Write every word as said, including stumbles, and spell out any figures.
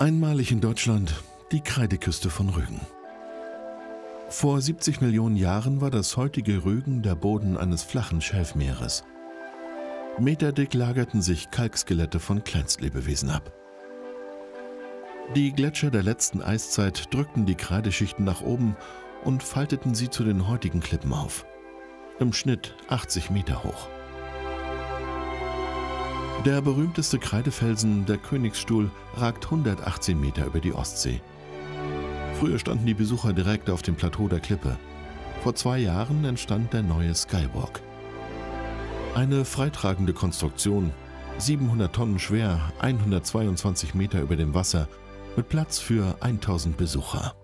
Einmalig in Deutschland die Kreideküste von Rügen. Vor siebzig Millionen Jahren war das heutige Rügen der Boden eines flachen Schelfmeeres. Meterdick lagerten sich Kalkskelette von Kleinstlebewesen ab. Die Gletscher der letzten Eiszeit drückten die Kreideschichten nach oben und falteten sie zu den heutigen Klippen auf. Im Schnitt achtzig Meter hoch. Der berühmteste Kreidefelsen, der Königsstuhl, ragt hundertachtzehn Meter über die Ostsee. Früher standen die Besucher direkt auf dem Plateau der Klippe. Vor zwei Jahren entstand der neue Skywalk. Eine freitragende Konstruktion, siebenhundert Tonnen schwer, hundertzweiundzwanzig Meter über dem Wasser, mit Platz für tausend Besucher.